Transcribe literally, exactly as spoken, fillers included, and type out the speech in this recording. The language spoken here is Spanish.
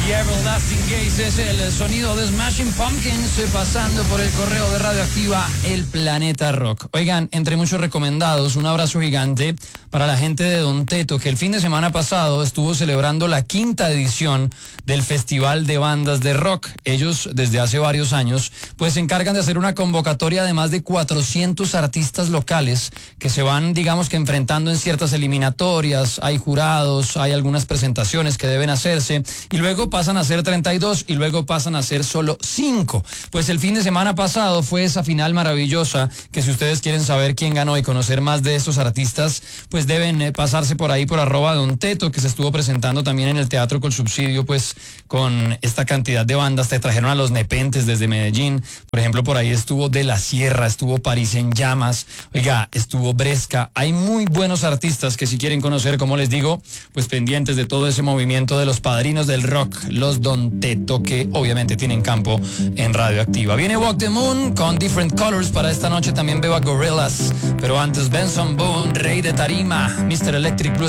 Everlasting Gaze es el sonido de Smashing Pumpkins pasando por el correo de Radioactiva El Planeta Rock. Oigan, entre muchos recomendados, un abrazo gigante para la gente de Don Teto, que el fin de semana pasado estuvo celebrando la quinta edición del Festival de Bandas de Rock. Ellos, desde hace varios años, pues se encargan de hacer una convocatoria de más de cuatrocientos artistas locales que se van, digamos que enfrentando en ciertas eliminatorias. Hay jurados, hay algunas presentaciones que deben hacerse y luego pasan a ser treinta y dos y luego pasan a ser solo cinco. Pues el fin de semana pasado fue esa final maravillosa que, si ustedes quieren saber quién ganó y conocer más de estos artistas, pues deben eh, pasarse por ahí por arroba Don Teto, que se estuvo presentando también en el Teatro Col Subsidio, pues con esta cantidad de bandas. Te trajeron a Los Nepentes desde Medellín, por ejemplo, por ahí estuvo De la Sierra, estuvo París en Llamas, oiga, estuvo Bresca. Hay muy buenos artistas que, si quieren conocer, como les digo, pues pendientes de todo ese movimiento de los padrinos del rock, los Don Teto, que obviamente tienen campo en Radioactiva. Viene Walk the Moon con Different Colors para esta noche. También veo a Gorillaz, pero antes Benson Boone, Rey de Tarima, mister Electric Blue.